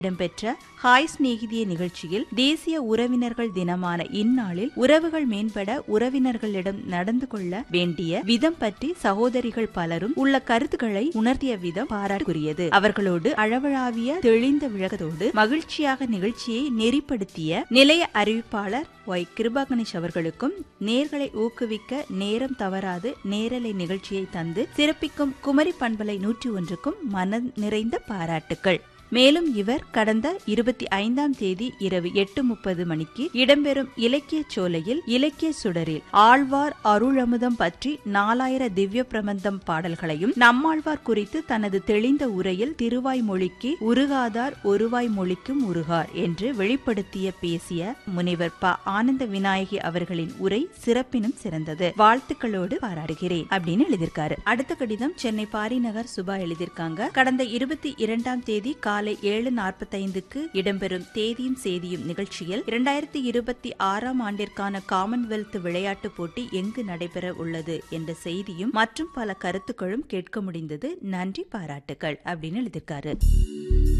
இடம்பெற்ற ஹாய் சிநேகிதிய நிகழ்ச்சியில் தேசிய உறவினர்கள் தினமான இந்நாளில் உறவுகள் மேம்பட உறவினர்களிடம் நடந்து கொள்ள வேண்டிய விதம் பற்றி சகோதரிகள் பலரும் உள்ள கருத்துக்களை உணர்த்திய விதம் பாராட்டுக்குரியது. அவர்களோடு அளவளாவிய தெளிந்த விளக்கத்தோடு மகிழ்ச்சியாக நிகழ்ச்சியை நெறிப்படுத்திய நிலைய அறிவிப்பாளர் ஒய் கிருபா கணேஷ் அவர்களுக்கும் நேர்களை ஊக்குவிக்க நேரம் தவறாது நேரலை நிகழ்ச்சியை தந்து சிறப்பிக்கும் குமரி பண்பலை 101க்கும் மனம் நிறைந்த பாராட்டுக்கள். மேலும் இவர் கடந்த 25ஆம் தேதி இரவு 8:30 மணிக்கு இடம்பெறும் இலக்கிய சோலையில் இலக்கிய சுடரில் ஆழ்வார் அருளமுதம் பற்றி 4000 திவ்ய பிரபந்தம் பாடல்களையும் நம்மாழ்வார் குறித்து தனது தெளிந்த உரையில் திருவாய் மொழிக்கு உருகாதார் ஒருவாய் மொழிக்கும் உருகார் என்று வெளிப்படுத்திய பேசிய முனைவர் ப. ஆனந்த விநாயகி அவர்களின் உரை சிறப்பினும் சிறந்தது. வாழ்த்துக்களோடு பாராட்டுகிறேன் அப்படின்னு எழுதியிருக்காரு. அடுத்த கடிதம் சென்னை பாரிநகர் சுபா எழுதியிருக்காங்க. கடந்த 22ஆம் தேதி காலை 7:45க்கு இடம்பெறும் தேதியும் செய்தியும் நிகழ்ச்சியில் 2026ஆம் ஆண்டிற்கான காமன்வெல்த் விளையாட்டுப் போட்டி எங்கு நடைபெற உள்ளது என்ற செய்தியும் மற்றும் பல கருத்துக்களும் கேட்க முடிந்தது. நன்றி, பாராட்டுக்கள் அப்படின்னு எழுதியிருக்காரு.